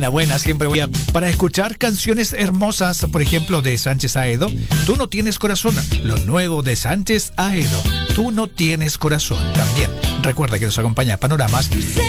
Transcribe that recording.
Buena, siempre voy a... Para escuchar canciones hermosas, por ejemplo, de Sánchez Aedo, Tú no tienes corazón. Lo nuevo de Sánchez Aedo, Tú no tienes corazón. También recuerda que nos acompaña Panoramas